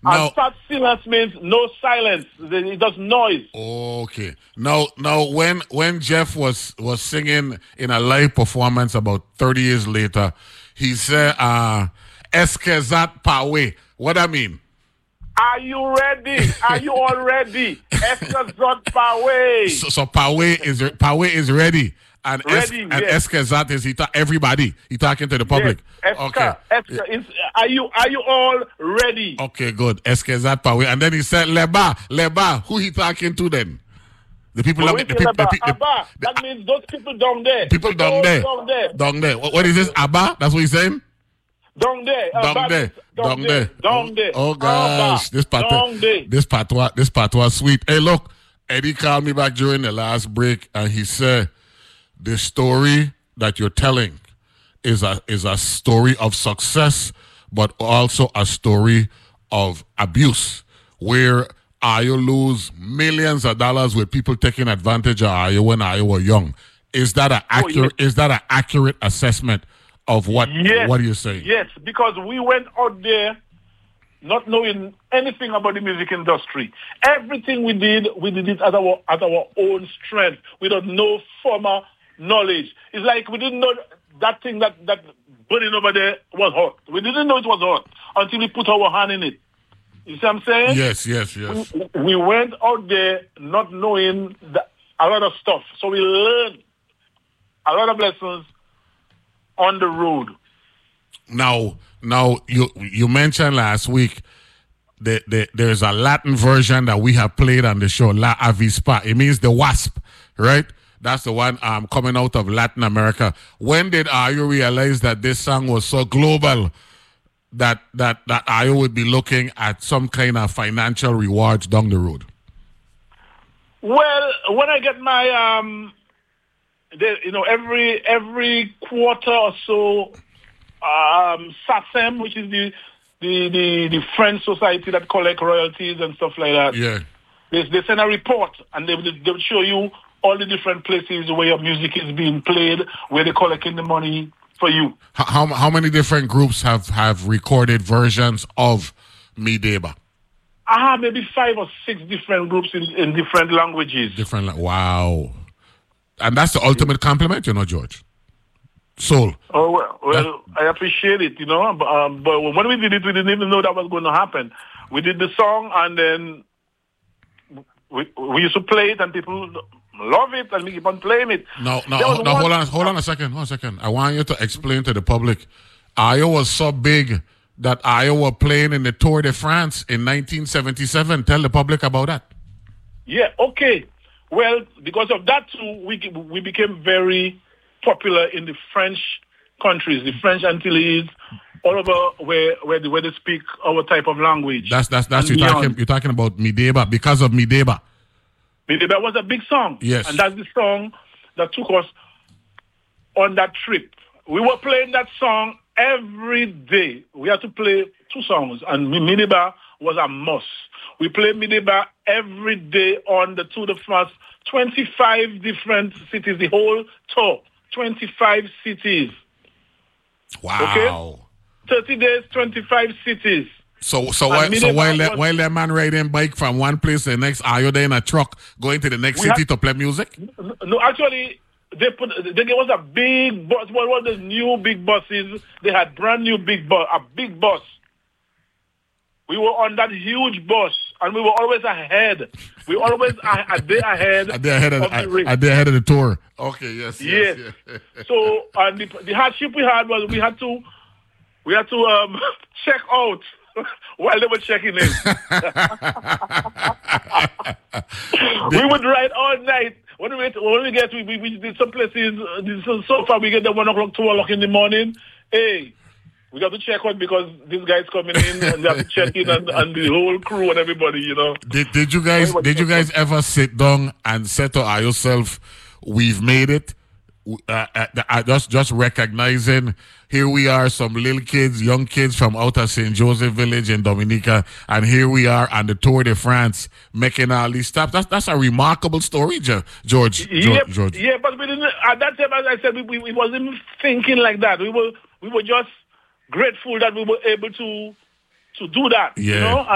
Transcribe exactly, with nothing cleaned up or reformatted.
Now, and fat stillness means no silence. It does noise. okay. Now, now, when when Jeff was was singing in a live performance about thirty years later, he said, uh, "Eskezat Pawe." What I mean? Are you ready? Are you all ready? Eskezat Pawe. So, so Pawe is Pawe is ready. And Ready, es, and yes. Eskezat is he ta- everybody. He talking to the public. Yes. Okay. Eska, Eska, is, are you are you all ready? Okay, good. Eskezat Pawe. And then he said, Leba, Leba. Who he talking to then? The people, But the, wait the, till people, the, Abba. pe- the, Abba, the- that means those people down there. people down Those there. Down there. Down there. What, what is this? Abba? That's what he's saying? Down there. Down Abba there. means Down there. Down there. Oh, oh gosh. Abba. This part Down there. this patois, this patois sweet. Hey, look. Eddie called me back during the last break and he said, the story that you're telling is a is a story of success, but also a story of abuse, where Ayo lose millions of dollars with people taking advantage of Ayo when Ayo were young. Is that an accurate? yes. Is that an accurate assessment of what? Yes. What are you saying? Yes, because we went out there not knowing anything about the music industry. Everything we did, we did it at our at our own strength, without no former knowledge. It's like we didn't know that thing that that burning over there was hot. We didn't know it was hot until we put our hand in it. You see what I'm saying? Yes, yes, yes. We, we went out there not knowing the, a lot of stuff. So we learned a lot of lessons on the road. Now, now you you mentioned last week that, that there's a Latin version that we have played on the show, La Avispa. It means the wasp, right? That's the one um, coming out of Latin America. When did Ayo realize that this song was so global that that that Ayo would be looking at some kind of financial rewards down the road? Well, when I get my, um, the, you know, every every quarter or so, um, SACEM, which is the the, the the French society that collect royalties and stuff like that. Yeah. They, they send a report and they will they will show you all the different places where your music is being played, where they're collecting the money for you. How how, how many different groups have, have recorded versions of Mideba? I have maybe five or six different groups in, in different languages. Different. la- Wow. And that's the ultimate compliment, you know, George. Soul. Oh, well, well I appreciate it, you know. But, um, but when we did it, we didn't even know that was going to happen. We did the song, and then we, we used to play it, and people love it, and we keep on playing it. No, no, There was no. one- Hold on, hold on a second. Hold on a second. I want you to explain to the public. Ayo was so big that Ayo was playing in the Tour de France in nineteen seventy-seven. Tell the public about that. Yeah, okay. Well, because of that too, we we became very popular in the French countries, the French Antilles, all over where where they, where they speak our type of language. That's that's that's And you're beyond. talking. You're talking about Mideba because of Mideba. Maybe that was a big song. Yes. And that's the song that took us on that trip. We were playing that song every day. We had to play two songs, and Mideba was a must. We played Mideba every day on the Tour de France, twenty-five different cities, the whole tour, twenty-five cities. Wow. thirty days, twenty-five cities. So so And while so Mideba while that was- while that man riding bike from one place to the next, Ayo there in a truck going to the next We city had- to play music? No, actually, they put they gave us a big bus. One of the new big buses. They had brand new big bus, a big bus. We were on that huge bus, and we were always ahead. We were always a, a day ahead Are they ahead of, of the are, race. are they ahead of the tour? Okay, yes, yes, Yes. yes. So, and the, the hardship we had was we had to we had to um, check out while they were checking in. We would ride all night. When we when we get we, we, we did some places uh, so, so far we get there one o'clock, two o'clock in the morning. Hey, we got to check out because this guy's coming in and they have to check in and, and the whole crew and everybody, you know. Did did you guys did you guys ever sit down and say to yourself, "We've made it"? Uh, uh, uh, just just recognizing here we are, some little kids, young kids from out of Saint Joseph Village in Dominica, and here we are on the Tour de France making all these stops. That's that's a remarkable story, Jo- George. Yeah, George, George. yeah, but we didn't at that time. As I said, we, we, we wasn't thinking like that. We were we were just grateful that we were able to to do that. Yeah. You know.